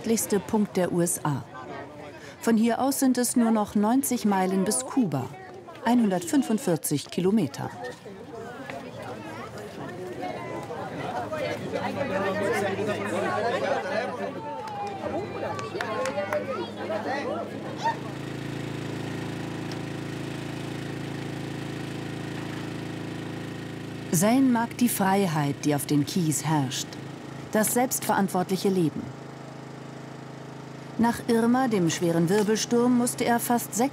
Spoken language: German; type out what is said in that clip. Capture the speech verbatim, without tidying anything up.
nördlichste Punkt der U S A. Von hier aus sind es nur noch neunzig Meilen bis Kuba, hundertfünfundvierzig Kilometer. Zane mag die Freiheit, die auf den Keys herrscht, das selbstverantwortliche Leben. Nach Irma, dem schweren Wirbelsturm, musste er fast